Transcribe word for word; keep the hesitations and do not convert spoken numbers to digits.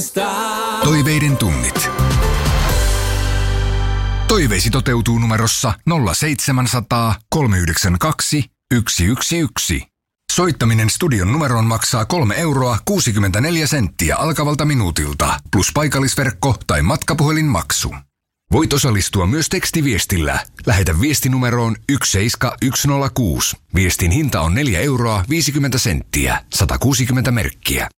Toiveiden tunnit. Toiveisi toteutuu numerossa nolla seitsemänsataa kolmeyhdeksänkymmentäkaksi yksi yksi yksi. Soittaminen studion numeroon maksaa kolme euroa kuusikymmentäneljä senttiä alkavalta minuutilta, plus paikallisverkko tai matkapuhelinmaksu. Voit osallistua myös tekstiviestillä. Lähetä viestinumeroon yksi seitsemän yksi nolla kuusi. Viestin hinta on neljä euroa viisikymmentä senttiä, sata kuusikymmentä merkkiä.